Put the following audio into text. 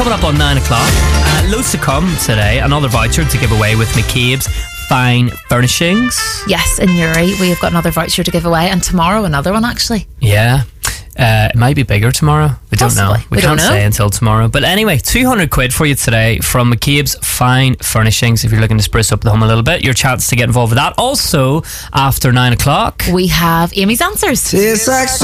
Coming up on 9 o'clock, loads to come today. Another voucher to give away with McCabe's Fine Furnishings. Yes, in Newry, we have got another voucher to give away, and tomorrow another one actually. Yeah. It might be bigger tomorrow. We don't know. We can't say until tomorrow. But anyway, 200 quid for you today from McCabe's Fine Furnishings. If you're looking to spruce up the home a little bit, your chance to get involved with that. Also, after 9 o'clock, we have Amy's Answers.